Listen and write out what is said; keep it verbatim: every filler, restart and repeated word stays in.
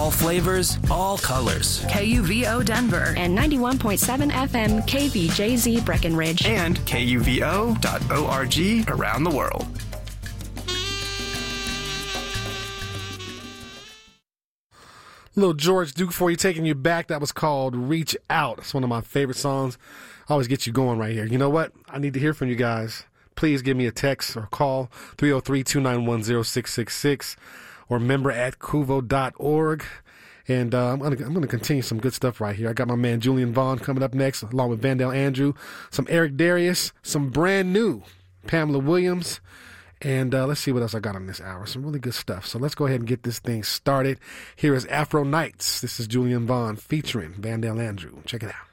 All flavors, all colors. K U V O Denver and ninety-one point seven F M K V J Z Breckenridge and K U V O dot org around the world. Little George Duke for you, taking you back. That was called Reach Out. It's one of my favorite songs. I always get you going right here. You know what? I need to hear from you guys. Please give me a text or call three oh three, two nine one, oh six six six or member at kuvo dot org. And uh, I'm going to I'm gonna continue some good stuff right here. I got my man Julian Vaughn coming up next, along with Vandale Andrew, some Eric Darius, some brand new Pamela Williams. And uh, let's see what else I got on this hour. Some really good stuff. So let's go ahead and get this thing started. Here is Afro Nights. This is Julian Vaughn featuring Vandale Andrew. Check it out.